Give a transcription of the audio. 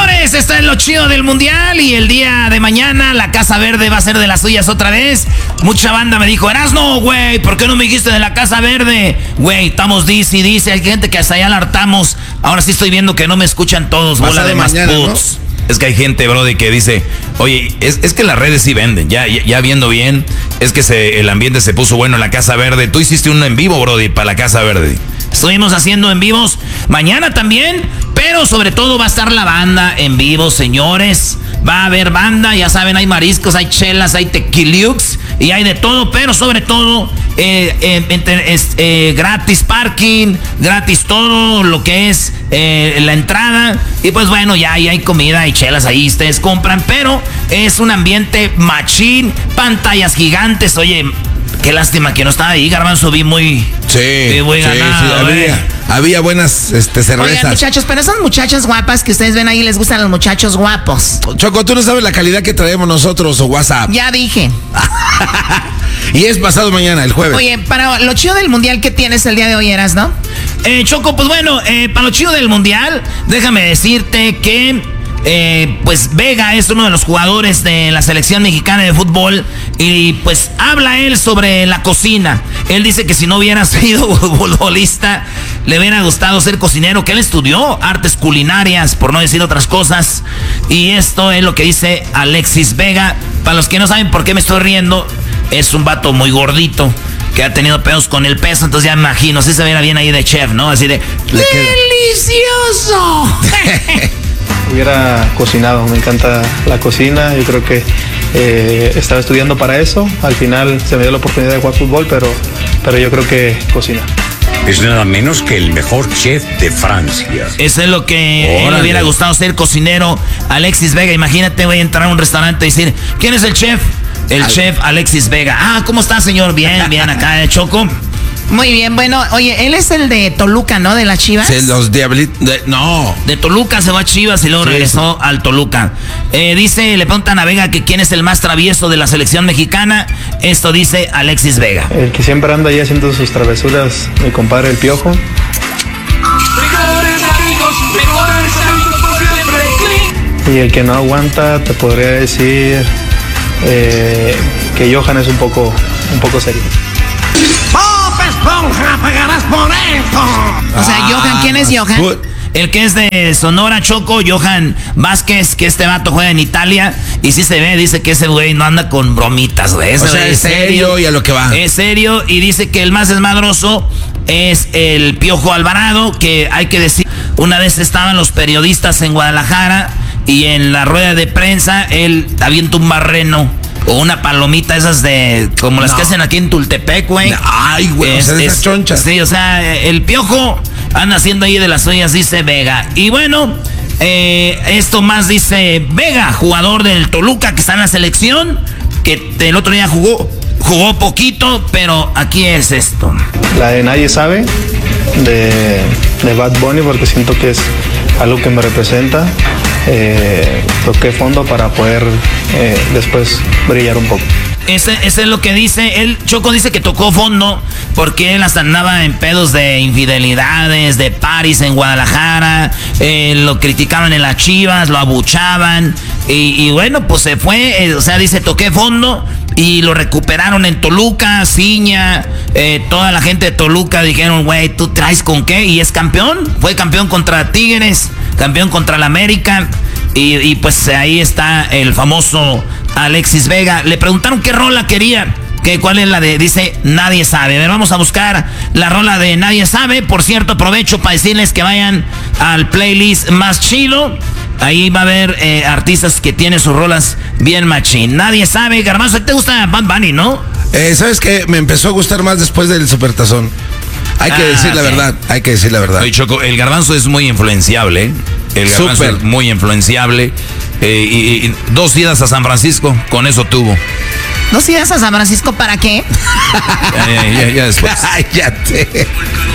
Señores, esto es lo chido del mundial y el día de mañana la Casa Verde va a ser de las suyas otra vez. Mucha banda me dijo, Erasno, güey, ¿por qué no me dijiste de la Casa Verde? Güey, estamos dice, hay gente que hasta ya la hartamos. Ahora sí estoy viendo que no me escuchan todos, bola de mañana, ¿no? Es que hay gente, brody, que dice, oye, es que las redes sí venden, ya viendo bien, es que el ambiente se puso bueno en la Casa Verde. Tú hiciste un en vivo, brody, para la Casa Verde. Estuvimos haciendo en vivos mañana también, pero sobre todo va a estar la banda en vivo, señores. Va a haber banda, ya saben, hay mariscos, hay chelas, hay tequiliux y hay de todo, pero sobre todo gratis parking, gratis todo lo que es la entrada. Y pues bueno, ya hay comida y chelas ahí, ustedes compran, pero es un ambiente machín, pantallas gigantes. Oye, qué lástima que no estaba ahí, Garbanzo, vi muy... Sí, ganado, había buenas cervezas. Oigan, muchachos, pero esas muchachas guapas que ustedes ven ahí, les gustan los muchachos guapos. Choco, tú no sabes la calidad que traemos nosotros o WhatsApp. Ya dije. Y es pasado mañana, el jueves. Oye, para lo chido del mundial, ¿qué tienes el día de hoy, Eras, no? Choco, pues bueno, para lo chido del mundial, déjame decirte que... pues Vega es uno de los jugadores de la selección mexicana de fútbol y pues habla él sobre la cocina. Él dice que si no hubiera sido futbolista le hubiera gustado ser cocinero, que él estudió artes culinarias, por no decir otras cosas. Y esto es lo que dice Alexis Vega. Para los que no saben por qué me estoy riendo, es un vato muy gordito que ha tenido pedos con el peso, entonces ya me imagino, si se viera bien ahí de chef, ¿no? Así de ¡delicioso! Hubiera cocinado, me encanta la cocina, yo creo que estaba estudiando para eso, al final se me dio la oportunidad de jugar fútbol, pero yo creo que cocina. Es nada menos que el mejor chef de Francia. Eso es lo que él le hubiera gustado, ser cocinero. Alexis Vega, imagínate, voy a entrar a un restaurante y decir, ¿quién es el chef? El chef Alexis Vega. Ah, ¿cómo está, señor? Bien, acá de Choco. Muy bien, bueno, oye, él es el de Toluca, ¿no? De las Chivas. Sí, los Diablitos, no. De Toluca se va a Chivas y luego regresó al Toluca. Dice, le preguntan a Vega que quién es el más travieso de la selección mexicana. Esto dice Alexis Vega. El que siempre anda ahí haciendo sus travesuras, mi compadre el Piojo. Y el que no aguanta, te podría decir que Johan es un poco serio. ¡Pagarás por esto! O sea, Johan, ¿quién es Johan? El que es de Sonora, Choco, Johan Vázquez, que este vato juega en Italia. Y sí se ve, dice que ese güey no anda con bromitas, güey. O sea, es serio y a lo que va. Es serio y dice que el más desmadroso es el Piojo Alvarado, que hay que decir, una vez estaban los periodistas en Guadalajara y en la rueda de prensa él avienta un marreno o una palomita esas de como las que hacen aquí en Tultepec, güey. Ay, güey, o sea, de esas chonchas. Sí, o sea, el Piojo anda haciendo ahí de las suyas, dice Vega. Y bueno, esto más dice Vega, jugador del Toluca que está en la selección, que el otro día jugó poquito, pero aquí es esto. La de Nadie Sabe, de Bad Bunny, porque siento que es algo que me representa. Toqué fondo para poder después brillar un poco. Ese es lo que dice. Él, Choco, dice que tocó fondo porque él hasta andaba en pedos de infidelidades, de paris en Guadalajara. Lo criticaban en las Chivas, lo abuchaban. Y bueno, pues se fue. O sea, dice, toqué fondo y lo recuperaron en Toluca, Ciña. Toda la gente de Toluca dijeron, güey, ¿tú traes con qué? Y es campeón. Fue campeón contra Tigres, campeón contra el América. Y pues ahí está el famoso Alexis Vega. Le preguntaron qué rola quería, cuál es la de, dice, Nadie Sabe. A ver, vamos a buscar la rola de Nadie Sabe. Por cierto, aprovecho para decirles que vayan al playlist más chido. Ahí va a haber artistas que tienen sus rolas bien machín. Nadie Sabe. Garbanzo, ¿te gusta Bad Bunny, no? ¿Sabes qué? Me empezó a gustar más después del Supertazón. Hay que decir la verdad, hay que decir la verdad. Oye, Choco, el Garbanzo es muy influenciable, El Garbanzo es muy influenciable. Y 2 idas a San Francisco, con eso tuvo. ¿2 idas a San Francisco para qué? Ya después. Cállate.